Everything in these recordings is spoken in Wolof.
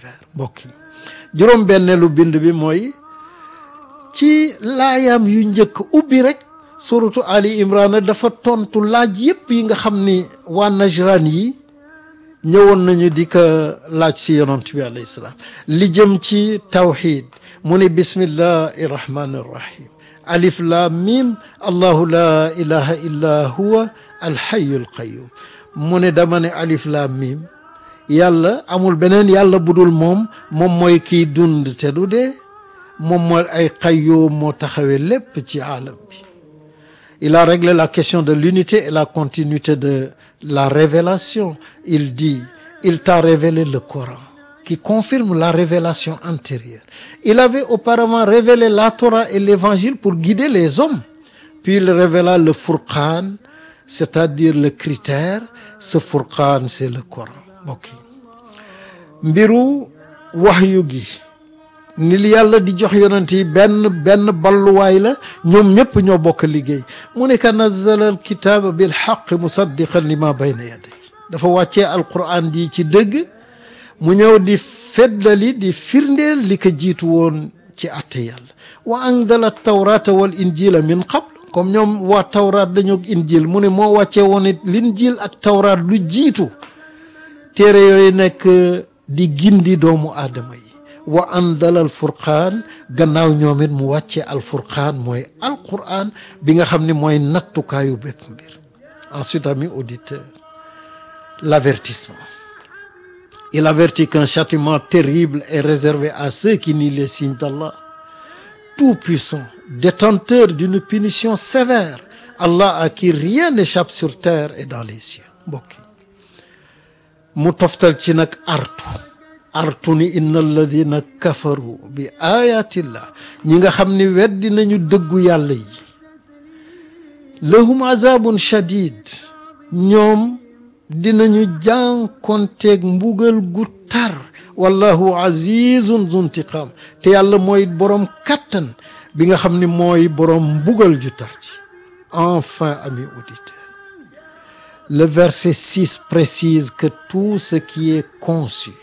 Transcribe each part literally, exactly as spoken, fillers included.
l'univers mbokk yi juróom benneelu bind bi mooy ci laayam yu njëkk ubbi rek suratu Ali Imran dafa tontu laaj yépp yi nga xam ni waa Najran yi ñëwoon nañu di ko laaj si yonent bi alayhi salaam li jëm ci tawxid mu ne bismillahi rahmani rahim alif lam mim allahu la ilaha illa huwa alhayyul qayyum mu ne dama ne alif lam mim yàlla amul beneen yàlla budul moom moom mooy kiy dund te du dee moom mooy ay qayyum moo taxawee lépp ci aalam bi. Il a réglé la question de l'unité et la continuité de la révélation. Il dit, il t'a révélé le Coran, qui confirme la révélation antérieure. Il avait auparavant révélé la Torah et l'Évangile pour guider les hommes. Puis il révéla le Furqan, c'est-à-dire le critère. Ce Furqan, c'est le Coran. mbokk yi mbiru wahyu gi ni li yàlla di jox yonent yi benn benn balluwaay la ñoom ñëpp ñoo bokk liggéey mu ne ka nazzala al kitaaba bil haqq musaddiqan lima bayna yaday dafa wàccee alquran di ci dëgg mu ñëw di feddali di firndeel li ko jiitu woon ci atte yàlla wa anzala tawrata wal injila min qabl comme ñoom waa tawraat dañoo injil mu ne moo wàccee woon it l'injil ak tawraat lu jiitu téere yooyu nekk di gindi doomu aadama yi wa andal al furqaan gannaaw ñoom it mu wàccee al furqaan mooy al quran bi nga xam ne mooy nattukaayu bépp mbir. Ensuite, amis auditeurs, l'avertissement. Il avertit qu'un châtiment terrible est réservé à ceux qui nient les signes d'Allah, tout-puissant, détenteur d'une punition sévère, Allah à qui rien n'échappe sur terre et dans les cieux. mbokk yi mu toftal ci nag artu artu ni inna alladina kafaru bi ayatillah ñi nga xam ni weddi nañu dëggu yàlla yi lahum azabun shadid ñoom dinañu jànkonteeg mbugal gu tar wallahu azizun zuntiqam te yàlla mooy boroom kattan bi nga xam ni mooy boroom mbugal ju tar ci. Enfin, amis auditeurs, le verset six précise que tout ce qui est conçu,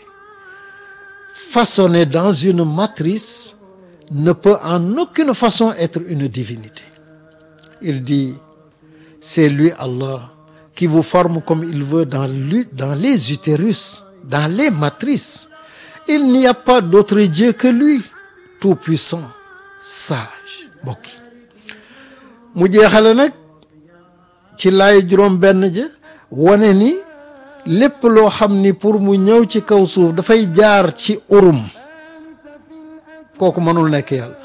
façonné dans une matrice, ne peut en aucune façon être une divinité. Il dit, c'est lui Allah qui vous forme comme il veut dans lui, dans les utérus, dans les matrices. Il n'y a pas d'autre Dieu que lui, tout puissant, sage. mbokk yi mu jeexale nag ci laay juróom benn ja wane ni lépp loo xam ni pour mu ñëw ci kaw suuf dafay jaar ci urum kooku mënul nekk yàlla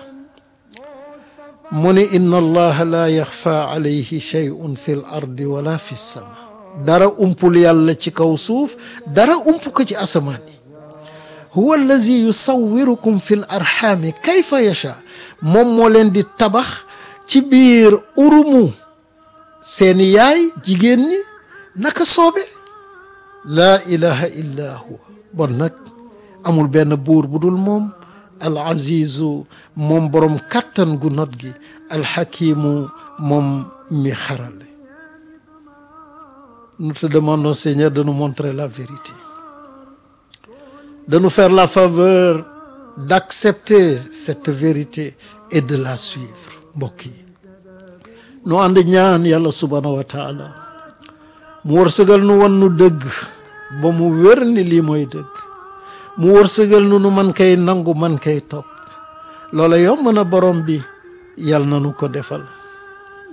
mu ne inna allaha la yaxfa alayhi shay'un fi l ardi wala fi sama dara umpul yàlla ci kaw suuf dara ump ko ci asamaan yi huwa allazi yusawwirukum fi l arxaami kayfa yasha moom moo leen di tabax ci biir urumu seeni yaay jigéen ñi naka soobe laa ilaha illa huwa bon nag amul benn buur bu dul moom al azizu moom boroom kàttan gu not gi al hakimu moom mi xarale. Nous te demandons, Seigneur, de nous montrer la vérité, de nous faire la faveur d'accepter cette vérité et de la suivre. mbokk yi nu ànd ñaan yàlla subhanahu wa taala mu wërsëgal nu wan nu dëgg ba mu wér ni lii mooy dëgg mu wërsëgal nu nu man kay nangu man kay topp loola yomb na borom bi yàlla na nu ko defal.